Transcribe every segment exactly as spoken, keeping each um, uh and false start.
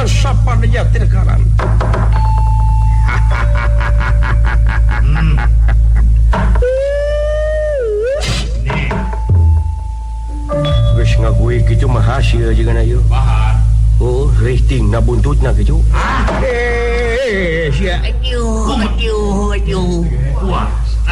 Paman Sapa Jatirkaran. Geus ngagui kitu mah hasil jeung ayeuna. Oh, rating ngabuntutna kitu. Ah, eh, sia. Aduh, aduh, aduh. Wah.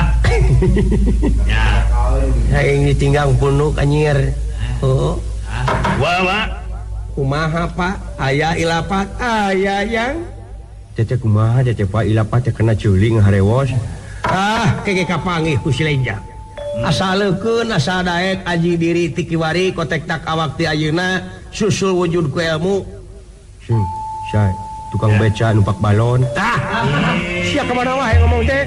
Ya. Aing ditinggang punuk anyir. Oh. Wah, wah. Kumaha Pak? Aya ilapat, aya yang. Cece kumaha cece Pak ilapat kena ceuling harewos. Ah, kege kapanggih ku Silenjang. Asalekeun asa daek aji diri ti kiwari kotek tak awak ti ayeuna susul wujud ku ilmu. Sing, say, tukang beca numpak balon. Ah, sia ka mana wae ngomong teh?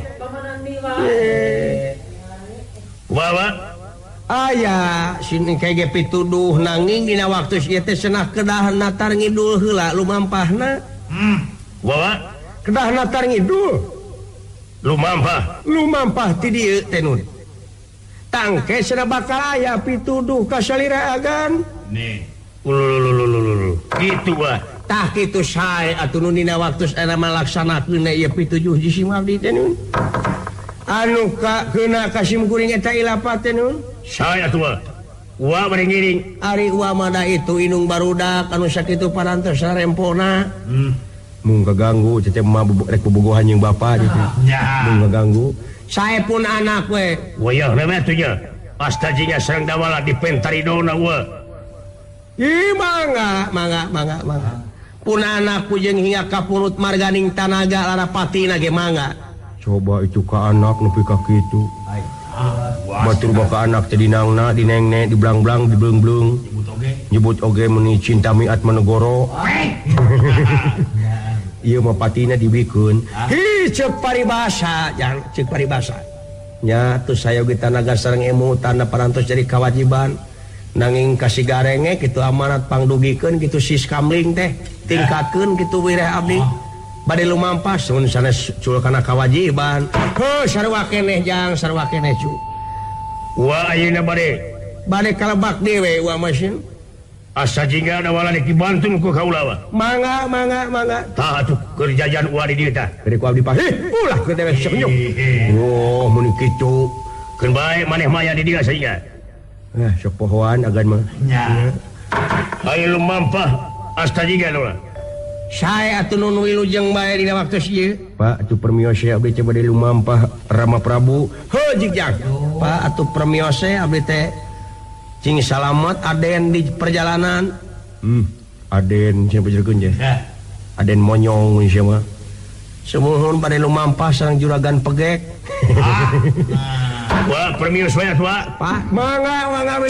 Wah, wah. Aya sini kege pituduh nanging dina waktu ieu teh cenah kedah natar ngidul heula lumampahna. Hmm. Wah, wah. Kedah natar ngidul. Lumampah. Lumampah ti dieu teh nun. Tangke cenah bakal aya pituduh ka saliraagan. Nih. Ululululululu. Kitu wah. Tah kitu sae atuh nu dina waktu era malaksanakeun ieu pitujuh jisi abdi teh nun. Anu ka keuna kasim kuring eta ilapat teh nun. Saya tua, uwa bari ngiring. Ari uwa mana itu inung barudak anu sakitu parantos sarempona. Hmm. Mung kaganggu cece mah rek bobogohan jeung bapa gitu. Ya. Mung kaganggu. Sae pun anak we. Wayah meh tuh nya. Astajinya sareng dawala dipentaridona uwa. Ih mangga, mangga, mangga, mangga. Pun anakku jeung hinga ka pulut marganing tanaga larapatina ge mangga. Coba itu ka anak nepi ka kitu. Batur baka anak teh dinangna dinengne diblang-blang dibleng-bleng nyebut oge meuni cinta miat manegoro ieu mah patina dibikeun hi ceuk paribasa jang ceuk paribasa nya tuh saya oge tanaga sareng emu tanda parantos jadi kewajiban nanging kasih garenge kitu amanat pangdugikeun kitu sis kamling teh tingkatkeun kitu wireh abdi bade lumampas mun sanes cul kana kewajiban heuh sarua keneh jang sarua keneh cu. Wah ayeuna bade bade kalebak dewe ulah mesin asa jingga ada wala deki bantun ku kaula wa mangga mangga mangga tah atuh keur jajan ulah di dieu tah keur ku abdi pas eh ulah keur dewe senyum oh mun kitu keun bae maneh maya di dieu saja eh sok pohoan agan mah nya aya lumampah asta jingga ulah sae atuh nu wilujeng bae dina waktu ieu Pak atuh permiose abdi teh bade lumampah Rama Prabu heuh jigjang Pak atuh permiose abdi teh cing salamet aden di perjalanan hmm aden cenah pajerkeun je aden monyong sia mah semuhun bade lumampah sareng juragan pegek wah permios we atuh Pak mangga mangga